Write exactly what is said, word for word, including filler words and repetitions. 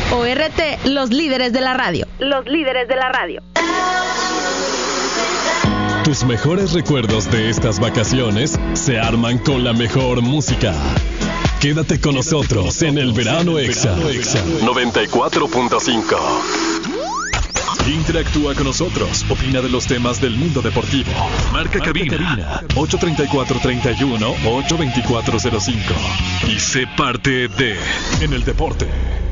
O R T, los líderes de la radio. Los líderes de la radio. Tus mejores recuerdos de estas vacaciones se arman con la mejor música. Quédate con nosotros en el Verano Exa noventa y cuatro punto cinco. Interactúa con nosotros, opina de los temas del mundo deportivo. Marca, Marca cabina, cabina ocho tres cuatro, tres uno, ocho dos cuatro cero cinco y sé parte de En el Deporte.